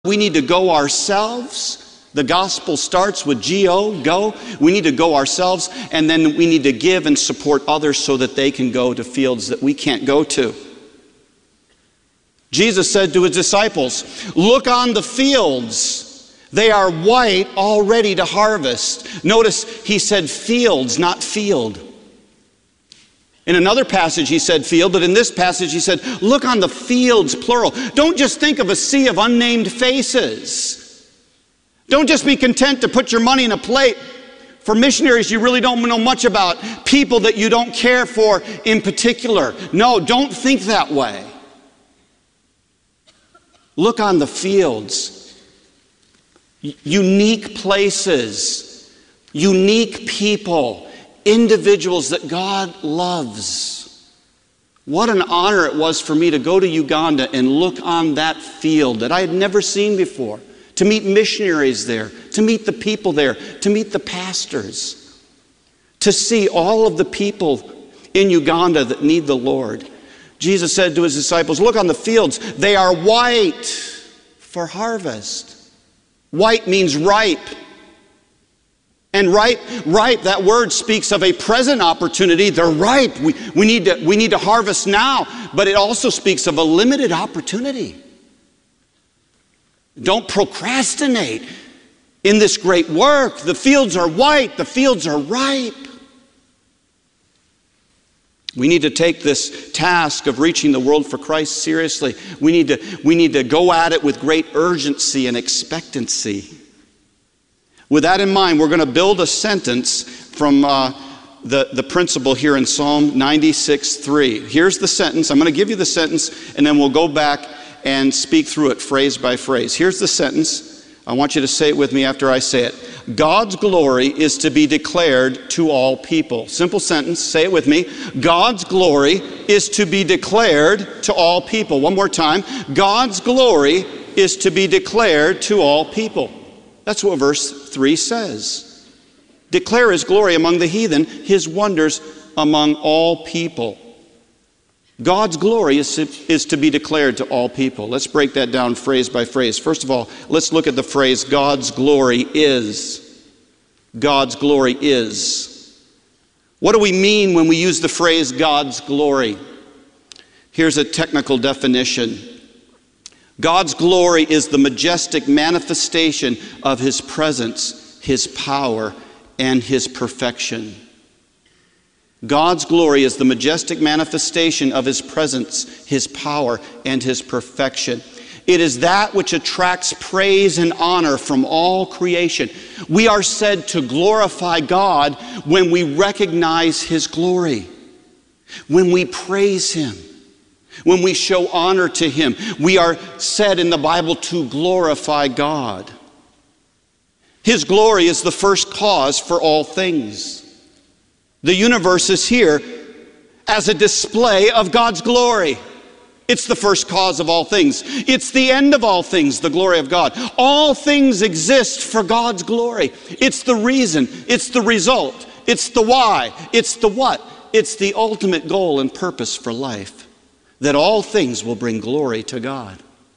We need to go ourselves. The gospel starts with G-O, go. We need to go ourselves, and then we need to give and support others so that they can go to fields that we can't go to. Jesus said to his disciples, look on the fields. They are white, all ready to harvest. Notice he said fields, not field. In another passage he said field, but in this passage he said, look on the fields, plural. Don't just think of a sea of unnamed faces. Don't just be content to put your money in a plate for missionaries you really don't know much about, people that you don't care for in particular. No, don't think that way. Look on the fields. Unique places, unique people, individuals that God loves. What an honor it was for me to go to Uganda and look on that field that I had never seen before, to meet missionaries there, to meet the people there, to meet the pastors, to see all of the people in Uganda that need the Lord. Jesus said to his disciples, look on the fields, they are white for harvest. White means ripe. And ripe, that word speaks of a present opportunity. They're ripe. We need to harvest now. But it also speaks of a limited opportunity. Don't procrastinate in this great work. The fields are white. The fields are ripe. We need to take this task of reaching the world for Christ seriously. We need to go at it with great urgency and expectancy. With that in mind, we're going to build a sentence from the principle here in Psalm 96:3. Here's the sentence. I'm going to give you the sentence, and then we'll go back and speak through it phrase by phrase. Here's the sentence. I want you to say it with me after I say it. God's glory is to be declared to all people. Simple sentence. Say it with me. God's glory is to be declared to all people. One more time. God's glory is to be declared to all people. That's what verse 3 says. Declare his glory among the heathen, his wonders among all people. God's glory is to be declared to all people. Let's break that down phrase by phrase. First of all, let's look at the phrase, God's glory is. God's glory is. What do we mean when we use the phrase God's glory? Here's a technical definition. God's glory is the majestic manifestation of his presence, his power, and his perfection. God's glory is the majestic manifestation of his presence, his power, and his perfection. It is that which attracts praise and honor from all creation. We are said to glorify God when we recognize his glory, when we praise him, when we show honor to him. We are said in the Bible to glorify God. His glory is the first cause for all things. The universe is here as a display of God's glory. It's the first cause of all things. It's the end of all things, the glory of God. All things exist for God's glory. It's the reason. It's the result. It's the why. It's the what. It's the ultimate goal and purpose for life. That all things will bring glory to God.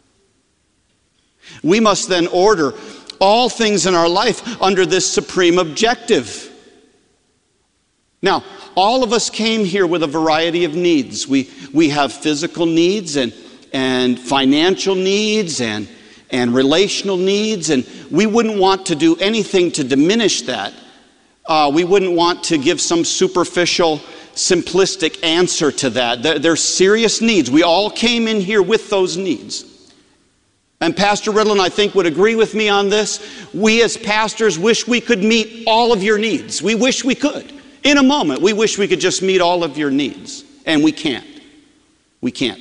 We must then order all things in our life under this supreme objective. Now, all of us came here with a variety of needs. We have physical needs and financial needs and relational needs, and we wouldn't want to do anything to diminish that. We wouldn't want to give some superficial, simplistic answer to that. They're serious needs. We all came in here with those needs. And Pastor Riddle, I think, would agree with me on this. We as pastors wish we could meet all of your needs. We wish we could. In a moment, we wish we could just meet all of your needs. And we can't. We can't.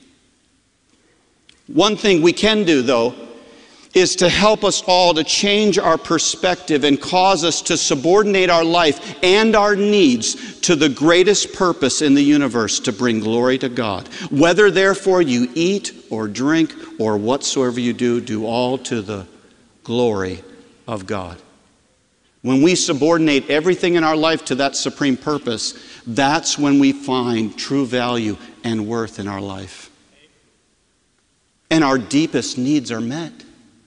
One thing we can do, though, is to help us all to change our perspective and cause us to subordinate our life and our needs to the greatest purpose in the universe, to bring glory to God. Whether therefore you eat or drink or whatsoever you do, do all to the glory of God. When we subordinate everything in our life to that supreme purpose, that's when we find true value and worth in our life. And our deepest needs are met.